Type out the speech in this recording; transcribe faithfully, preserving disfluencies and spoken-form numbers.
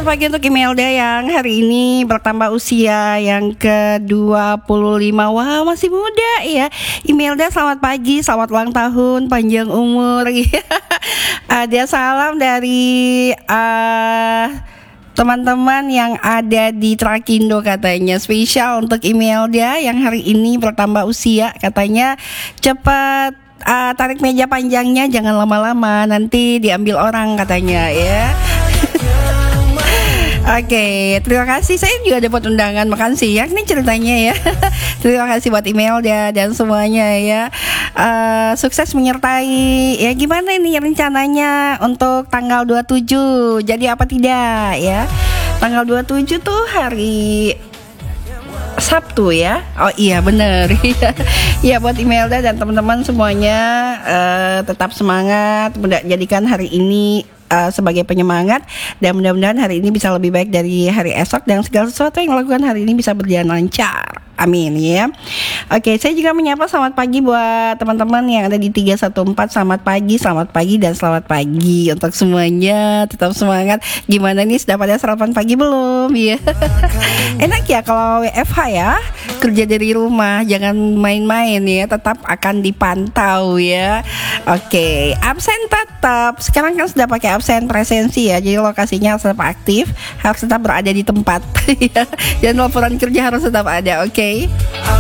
selamat pagi untuk Imelda yang hari ini bertambah usia yang ke dua puluh lima. Wah, masih muda ya. Imelda, selamat pagi, selamat ulang tahun, panjang umur. Ada salam dari uh, teman-teman yang ada di Trakindo, katanya spesial untuk Imelda yang hari ini bertambah usia. Katanya cepat uh, tarik meja panjangnya, jangan lama-lama, nanti diambil orang katanya ya. Oke, okay, terima kasih. Saya juga dapat undangan makan siang nih ceritanya ya. Terima kasih buat Imelda dan semuanya ya. Uh, sukses menyertai. Ya gimana ini rencananya untuk tanggal dua puluh tujuh? Jadi apa tidak ya? Tanggal dua puluh tujuh tuh hari Sabtu ya. Oh iya bener. Ya buat Imelda dan teman-teman semuanya, uh, tetap semangat, jadikan hari ini Uh, sebagai penyemangat, dan mudah-mudahan hari ini bisa lebih baik dari hari esok dan segala sesuatu yang dilakukan hari ini bisa berjalan lancar. Amin ya. Oke, saya juga menyapa selamat pagi buat teman-teman yang ada di tiga satu empat. Selamat pagi, selamat pagi dan selamat pagi untuk semuanya. Tetap semangat. Gimana nih, sudah pada sarapan pagi belum ya? Enak ya kalau W F H ya, kerja dari rumah, jangan main-main ya, tetap akan dipantau ya. Oke, absen tetap. Sekarang kan sudah pakai absen presensi ya, jadi lokasinya harus tetap aktif, harus tetap berada di tempat ya. Dan laporan kerja harus tetap ada, oke?